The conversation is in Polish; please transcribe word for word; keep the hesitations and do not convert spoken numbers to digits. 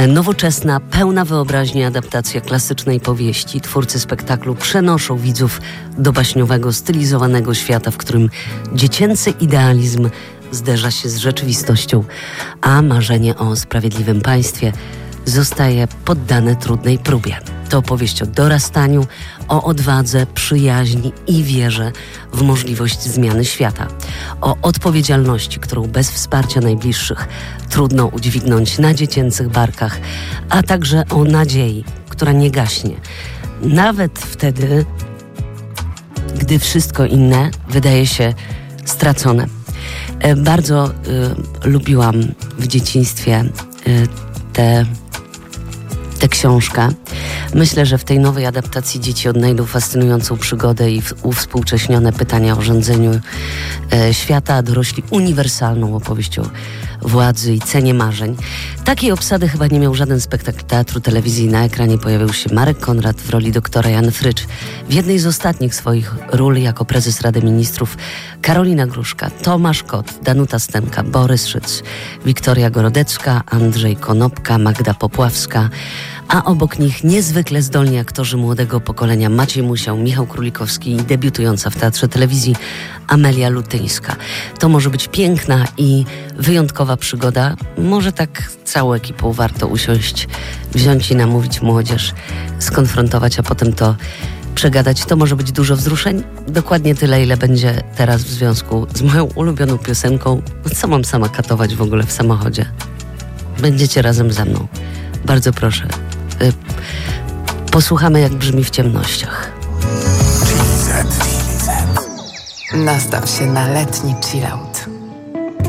Nowoczesna, pełna wyobraźni adaptacja klasycznej powieści. Twórcy spektaklu przenoszą widzów do baśniowego, stylizowanego świata, w którym dziecięcy idealizm zderza się z rzeczywistością, a marzenie o sprawiedliwym państwie zostaje poddane trudnej próbie. To opowieść o dorastaniu, o odwadze, przyjaźni i wierze w możliwość zmiany świata. O odpowiedzialności, którą bez wsparcia najbliższych trudno udźwignąć na dziecięcych barkach, a także o nadziei, która nie gaśnie. Nawet wtedy, gdy wszystko inne wydaje się stracone. E, bardzo y, lubiłam w dzieciństwie y, tę tę książkę. Myślę, że w tej nowej adaptacji dzieci odnajdą fascynującą przygodę i uwspółcześnione pytania o rządzeniu e, świata, a dorośli uniwersalną opowieść o władzy i cenie marzeń. Takiej obsady chyba nie miał żaden spektakl teatru, telewizji. Na ekranie pojawił się Marek Konrad w roli doktora Jan Frycz. W jednej z ostatnich swoich ról jako prezes Rady Ministrów Karolina Gruszka, Tomasz Kot, Danuta Stenka, Borys Szyc, Wiktoria Gorodecka, Andrzej Konopka, Magda Popławska, a obok nich niezwykle zdolni aktorzy młodego pokolenia Maciej Musiał, Michał Królikowski i debiutująca w Teatrze Telewizji Amelia Lutyńska. To może być piękna i wyjątkowa przygoda. Może tak całą ekipą warto usiąść, wziąć i namówić młodzież, skonfrontować, a potem to przegadać. To może być dużo wzruszeń. Dokładnie tyle, ile będzie teraz w związku z moją ulubioną piosenką. Co mam sama katować w ogóle w samochodzie? Będziecie razem ze mną. Bardzo proszę. Y, posłuchamy, jak brzmi w ciemnościach. Nastaw się na letni chillout.